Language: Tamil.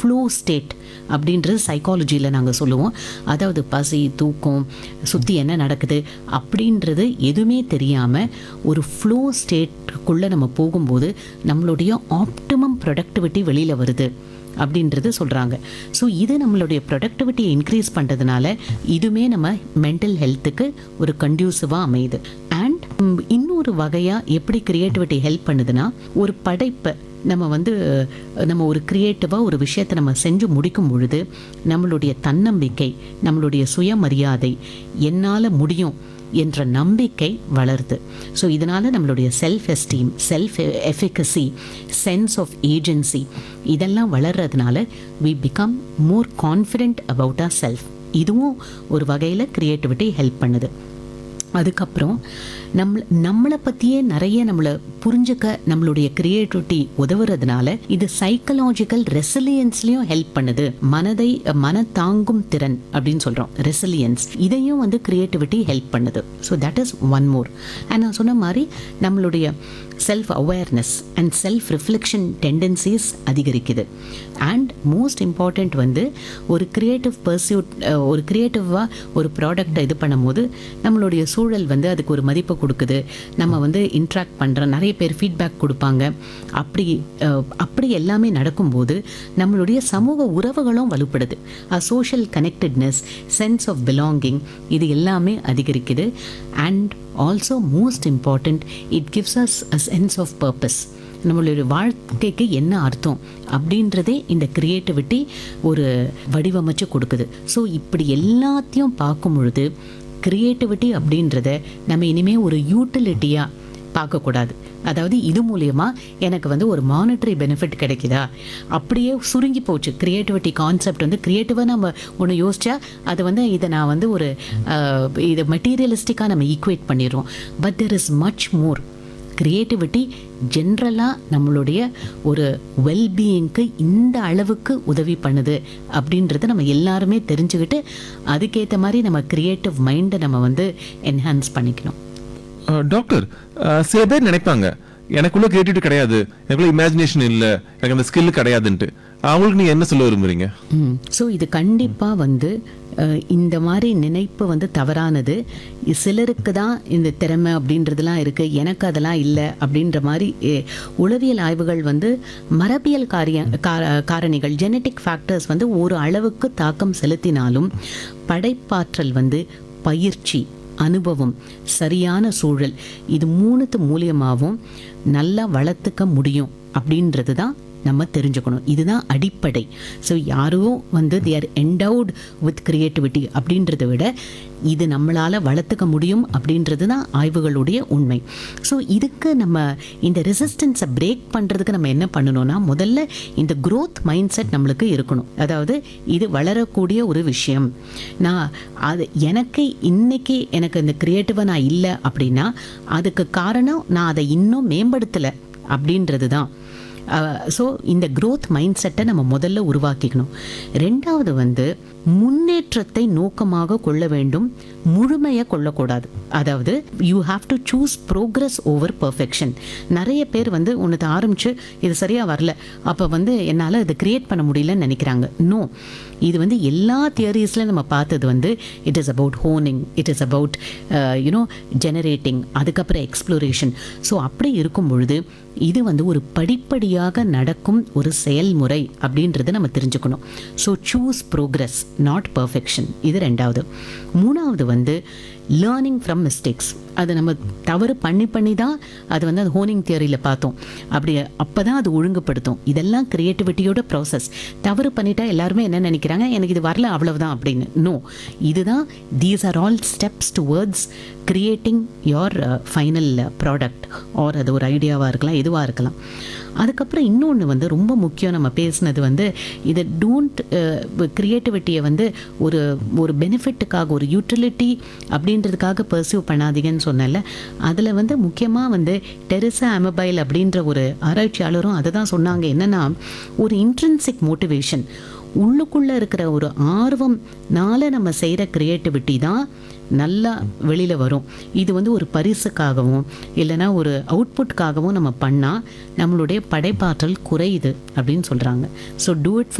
ஃப்ளோ ஸ்டேட் அப்படின்றது சைக்காலஜியில் நாங்கள் சொல்லுவோம். அதாவது பசி, தூக்கம், சுற்றி என்ன நடக்குது அப்படின்றது எதுவுமே தெரியாமல் ஒரு ஃப்ளோ ஸ்டேட்டுக்குள்ளே நம்ம போகும்போது நம்மளுடைய ஆப்டிமம் ப்ரொடக்டிவிட்டி வெளியில் வருது அப்படின்றது சொல்கிறாங்க. ஸோ இது நம்மளுடைய ப்ரொடக்டிவிட்டியை இன்க்ரீஸ் பண்ணுறதுனால இதுவுமே நம்ம மென்டல் ஹெல்த்துக்கு ஒரு கண்டியூசிவாக அமையுது. அண்ட் இன்னொரு வகையாக எப்படி க்ரியேட்டிவிட்டி ஹெல்ப் பண்ணுதுன்னா, ஒரு படைப்பை நம்ம ஒரு க்ரியேட்டிவாக ஒரு விஷயத்தை நம்ம செஞ்சு முடிக்கும் பொழுது நம்மளுடைய தன்னம்பிக்கை, நம்மளுடைய சுயமரியாதை, என்னால் முடியும் என்ற நம்பிக்கை வளருது. ஸோ இதனால் நம்மளுடைய self esteem, self efficacy, sense of agency இதெல்லாம் வளர்றதுனால we become more confident about our self. இதுவும் ஒரு வகையில் க்ரியேட்டிவிட்டி ஹெல்ப் பண்ணுது. அதுக்கப்புறம் நம்மளை பற்றியே நிறைய நம்மளை புரிஞ்சுக்க நம்மளுடைய க்ரியேட்டிவிட்டி உதவுறதுனால இது சைக்கலாஜிக்கல் ரெசிலியன்ஸ்லையும் ஹெல்ப் பண்ணுது. மன தாங்கும் திறன் அப்படின்னு சொல்கிறோம், ரெசிலியன்ஸ். இதையும் க்ரியேட்டிவிட்டி ஹெல்ப் பண்ணுது. So that is one more. And நான் சொன்ன மாதிரி நம்மளுடைய self awareness and self reflection tendencies அதிகரிக்குது. அண்ட் மோஸ்ட் இம்பார்ட்டண்ட் ஒரு க்ரியேட்டிவ் பர்சியூட், ஒரு க்ரியேட்டிவாக ஒரு ப்ராடக்டை இது பண்ணும்போது நம்மளுடைய சூழல் அதுக்கு ஒரு மதிப்பை கொடுக்குது. நம்ம இன்ட்ராக்ட் பண்ணுறோம், நிறைய பேர் ஃபீட்பேக் கொடுப்பாங்க. அப்படி எல்லாமே நடக்கும்போது நம்மளுடைய சமூக உறவுகளும் வலுப்படுது. Social connectedness, sense of belonging இது எல்லாமே அதிகரிக்குது. And also most important, it gives as a sense of purpose. நம்மளுடைய வாழ்க்கைக்கு என்ன அர்த்தம் அப்படின்றதே இந்த க்ரியேட்டிவிட்டி ஒரு வடிவமைச்சு கொடுக்குது. ஸோ இப்படி எல்லாத்தையும் பார்க்கும் பொழுது க்ரியேட்டிவிட்டி அப்படின்றத நம்ம இனிமேல் ஒரு யூட்டிலிட்டியாக பார்க்கக்கூடாது. அதாவது இது மூலயமா எனக்கு ஒரு மானிட்டரி பெனிஃபிட் கிடைக்குதா, அப்படியே சுருங்கி போச்சு க்ரியேட்டிவிட்டி கான்செப்ட். க்ரியேட்டிவாக நம்ம ஒன்று யோசிச்சா அது இதை நான் ஒரு இதை மெட்டீரியலிஸ்டிக்காக நம்ம ஈக்குவேட் பண்ணிடுறோம். But there is much more. Creativity ஜென்ரலாக நம்மளுடைய ஒரு வெல்பீயிங்க்கு இந்த அளவுக்கு உதவி பண்ணுது அப்படின்றத நம்ம எல்லாருமே தெரிஞ்சுக்கிட்டு அதுக்கேற்ற மாதிரி நம்ம க்ரியேட்டிவ் மைண்டை நம்ம என்ஹான்ஸ் பண்ணிக்கணும். டாக்டர், சில பேர் நினைப்பாங்க எனக்குள்ள கிரியேட்டிவிட்டி கிடையாது, எனக்குள்ள இமேஜினேஷன் இல்லை, எனக்கு அந்த ஸ்கில் கிடையாதுன்ட்டு. அவங்களுக்கு நீங்க என்ன சொல்ல விரும்புறீங்க? ஸோ இது கண்டிப்பாக இந்த மாதிரி நினைப்பு தவறானது. சிலருக்கு தான் இந்த திறமை அப்படின்றதுலாம் இருக்குது, எனக்கு அதெல்லாம் இல்லை அப்படின்ற மாதிரி உளவியல் ஆய்வுகள் மரபியல் காரணிகள், ஜெனட்டிக் ஃபேக்டர்ஸ் ஒரு அளவுக்கு தாக்கம் செலுத்தினாலும் படைப்பாற்றல் பயிற்சி, அனுபவம், சரியான சூழல் இது மூணுத்து மூலியமாகவும் நல்லா வளர்த்துக்க முடியும் அப்படின்றது தான் நம்ம தெரிஞ்சுக்கணும். இதுதான் அடிப்படை. ஸோ யாரோ they are endowed with creativity அப்படின்றத விட இது நம்மளால் வளர்த்துக்க முடியும் அப்படின்றது தான் ஆய்வுகளுடைய உண்மை. ஸோ இதுக்கு நம்ம இந்த ரெசிஸ்டன்ஸை பிரேக் பண்ணுறதுக்கு நம்ம என்ன பண்ணணும்னா, முதல்ல இந்த growth மைண்ட் செட் நம்மளுக்கு இருக்கணும். அதாவது இது வளரக்கூடிய ஒரு விஷயம். நான் அது இன்னைக்கு எனக்கு இந்த க்ரியேட்டிவாக நான் இல்லை அப்படின்னா அதுக்கு காரணம் நான் அதை இன்னும் மேம்படுத்தலை அப்படின்றது தான். ஸோ இந்த growth மைண்ட் செட்டை நம்ம முதல்ல உருவாக்கிக்கணும். ரெண்டாவது முன்னேற்றத்தை நோக்கமாக கொள்ள வேண்டும், முழுமையாக கொள்ளக்கூடாது. அதாவது you have to choose progress over perfection. நிறைய பேர் ஒன்று ஆரம்பித்து இது சரியாக வரல, அப்போ என்னால் இதை க்ரியேட் பண்ண முடியலன்னு நினைக்கிறாங்க. நோ, இது எல்லா தியரிஸில் நம்ம பார்த்தது it is about honing, it is about generating, அதுக்கப்புறம் எக்ஸ்ப்ளோரேஷன். ஸோ அப்படி இருக்கும் பொழுது இது ஒரு படிப்படியாக நடக்கும் ஒரு செயல்முறை அப்படின்றத நம்ம தெரிஞ்சுக்கணும். So choose progress, not perfection. இது ரெண்டாவது. மூணாவது லேர்னிங் ஃப்ரம் மிஸ்டேக்ஸ். அது நம்ம தவறு பண்ணி தான் அது அது ஹோனிங் தியரியில் பார்த்தோம். அப்போ தான் அது ஒழுங்குபடுத்தும். இதெல்லாம் க்ரியேட்டிவிட்டியோட ப்ராசஸ். தவறு பண்ணிட்டா எல்லாருமே என்ன நினைக்கிறாங்க, எனக்கு இது வரல அவ்வளவுதான் அப்படின்னு. நோ, இதுதான் these are all steps towards creating your final product. R அது ஒரு ஐடியாவாக இருக்கலாம், எதுவாக இருக்கலாம். அதுக்கப்புறம் இன்னொன்று ரொம்ப முக்கியம், நம்ம பேசினது இதை டோன்ட் க்ரியேட்டிவிட்டியை ஒரு பெனிஃபிட்டுக்காக, ஒரு யூட்டிலிட்டி அப்படின்றதுக்காக பர்சியூ பண்ணாதீங்கன்னு சொன்னல. அதில் முக்கியமாக டெரிசா அமபைல் அப்படின்ற ஒரு ஆராய்ச்சியாளரும் அதை தான் சொன்னாங்க. என்னென்னா, ஒரு இன்ட்ரின்சிக் மோட்டிவேஷன், உள்ளுக்குள்ளே இருக்கிற ஒரு ஆர்வம்னால நம்ம செய்கிற க்ரியேட்டிவிட்டி தான் நல்லா வெளியில் வரும். இது ஒரு பரிசுக்காகவும் இல்லைனா ஒரு அவுட்புட்காகவும் நம்ம பண்ணால் நம்மளுடைய படைப்பாற்றல் குறையுது அப்படின்னு சொல்கிறாங்க. So do it for